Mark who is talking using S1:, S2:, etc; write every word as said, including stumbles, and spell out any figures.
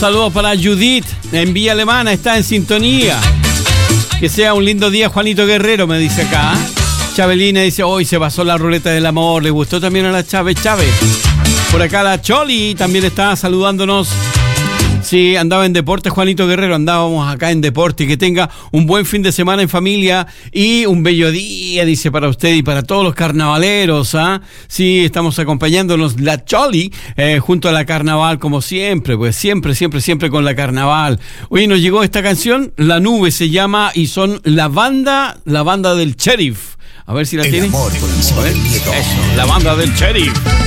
S1: saludo para Judith en Villa Alemana, está en sintonía. Que sea un lindo día, Juanito Guerrero, me dice acá. Chabelina dice, hoy se pasó la ruleta del amor, le gustó también a la Chávez Chávez. Por acá la Choli también está saludándonos. Sí, andaba en deporte, Juanito Guerrero, andábamos acá en deporte. Que tenga un buen fin de semana en familia y un bello día, dice, para usted y para todos los carnavaleros. ¿Ah? Sí, estamos acompañándonos la Choli eh, junto a la carnaval, como siempre, pues siempre, siempre, siempre con la carnaval. Hoy nos llegó esta canción, La Nube se llama, y son la banda, la banda del Sheriff. A ver si la
S2: El
S1: tiene.
S2: amor por encima del miedo.
S1: Eso, la banda del Sheriff.